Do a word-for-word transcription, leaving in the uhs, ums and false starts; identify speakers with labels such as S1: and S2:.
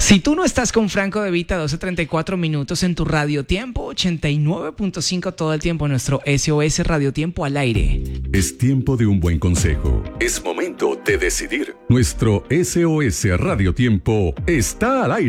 S1: Si tú no estás con Franco De Vita, doce treinta y cuatro minutos en tu Radio Tiempo, ochenta y nueve punto cinco todo el tiempo, nuestro S O S Radio Tiempo al aire.
S2: Es tiempo de un buen consejo. Es momento de decidir. Nuestro S O S Radio Tiempo está al aire.